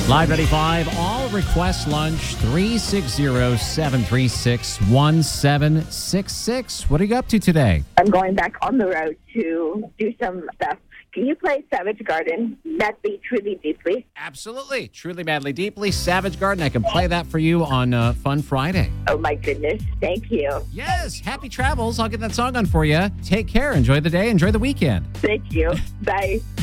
Live 95, all request lunch, 360-736-1766. What are you up to today? I'm going back on the road to do some stuff. Can you play Savage Garden, Madly, Truly, Deeply? Absolutely. Truly, Madly, Deeply, Savage Garden. I can play that for you on Fun Friday. Oh, my goodness. Thank you. Yes. Happy travels. I'll get that song on for you. Take care. Enjoy the day. Enjoy the weekend. Thank you. Bye.